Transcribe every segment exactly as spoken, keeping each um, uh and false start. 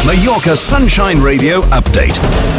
Mallorca Sunshine Radio update.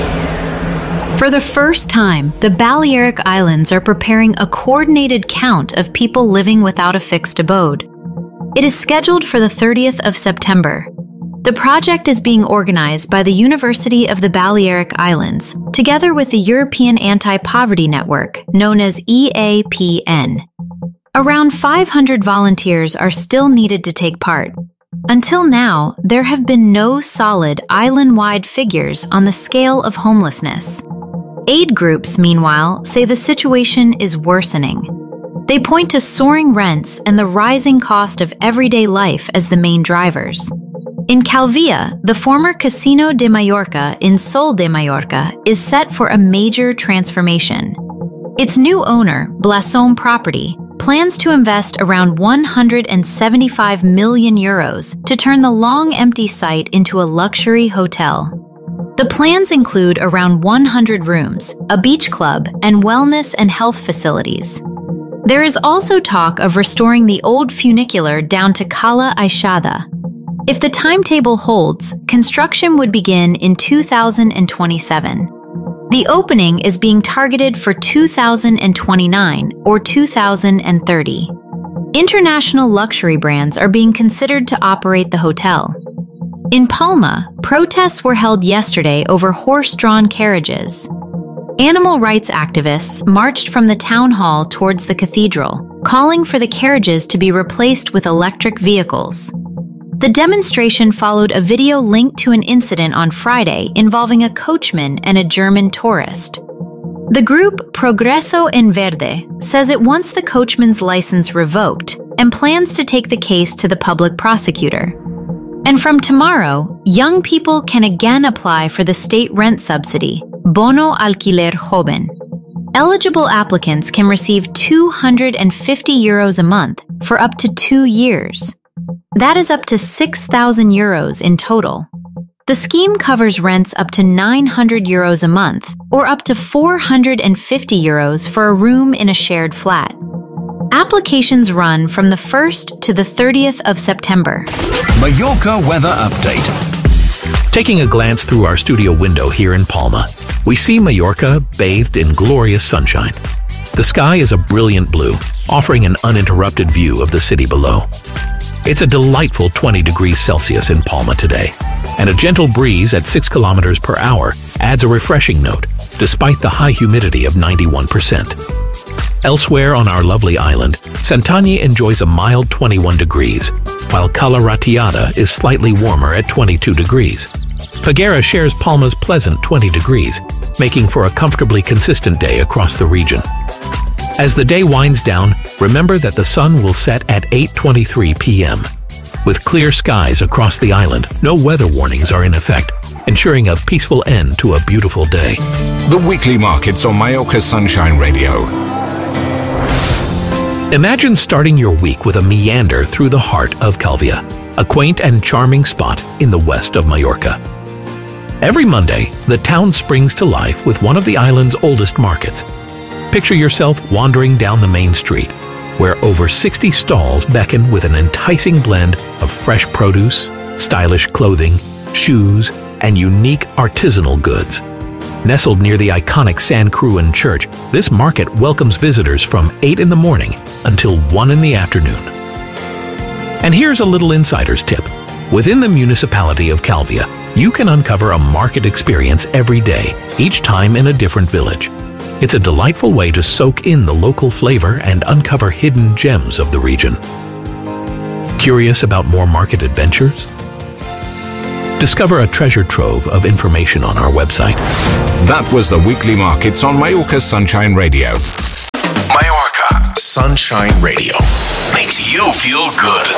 For the first time, the Balearic Islands are preparing a coordinated count of people living without a fixed abode. It is scheduled for the thirtieth of September. The project is being organized by the University of the Balearic Islands, together with the European Anti-Poverty Network, known as E A P N. Around five hundred volunteers are still needed to take part. Until now, there have been no solid island-wide figures on the scale of homelessness. Aid groups, meanwhile, say the situation is worsening. They point to soaring rents and the rising cost of everyday life as the main drivers. In Calvia, the former Casino de Mallorca in Sol de Mallorca is set for a major transformation. Its new owner, Blason Property, plans to invest around one hundred seventy-five million euros to turn the long-empty site into a luxury hotel. The plans include around one hundred rooms, a beach club, and wellness and health facilities. There is also talk of restoring the old funicular down to Cala Aixada. If the timetable holds, construction would begin in two thousand twenty-seven. The opening is being targeted for two thousand twenty-nine or two thousand thirty. International luxury brands are being considered to operate the hotel. In Palma, protests were held yesterday over horse-drawn carriages. Animal rights activists marched from the town hall towards the cathedral, calling for the carriages to be replaced with electric vehicles. The demonstration followed a video linked to an incident on Friday involving a coachman and a German tourist. The group Progreso en Verde says it wants the coachman's license revoked and plans to take the case to the public prosecutor. And from tomorrow, young people can again apply for the state rent subsidy, Bono Alquiler Joven. Eligible applicants can receive two hundred fifty euros a month for up to two years. That is up to six thousand euros in total. The scheme covers rents up to nine hundred euros a month or up to four hundred fifty euros for a room in a shared flat. Applications run from the first to the thirtieth of September. Mallorca weather update. Taking a glance through our studio window here in Palma, we see Mallorca bathed in glorious sunshine. The sky is a brilliant blue, offering an uninterrupted view of the city below. It's a delightful twenty degrees Celsius in Palma today, and a gentle breeze at six kilometers per hour adds a refreshing note, despite the high humidity of ninety-one percent. Elsewhere on our lovely island, Santanya enjoys a mild twenty-one degrees, while Cala Ratiada is slightly warmer at twenty-two degrees. Peguera shares Palma's pleasant twenty degrees, making for a comfortably consistent day across the region. As the day winds down, remember that the sun will set at eight twenty-three p m With clear skies across the island, no weather warnings are in effect, ensuring a peaceful end to a beautiful day. The weekly markets on Mallorca Sunshine Radio. Imagine starting your week with a meander through the heart of Calvia, a quaint and charming spot in the west of Mallorca. Every Monday, the town springs to life with one of the island's oldest markets. Picture yourself wandering down the main street, where over sixty stalls beckon with an enticing blend of fresh produce, stylish clothing, shoes, and unique artisanal goods. Nestled near the iconic San Cruin Church, this market welcomes visitors from eight in the morning until one in the afternoon. And here's a little insider's tip. Within the municipality of Calvia, you can uncover a market experience every day, each time in a different village. It's a delightful way to soak in the local flavor and uncover hidden gems of the region. Curious about more market adventures? Discover a treasure trove of information on our website. That was the weekly markets on Mallorca Sunshine Radio. Mallorca Sunshine Radio makes you feel good.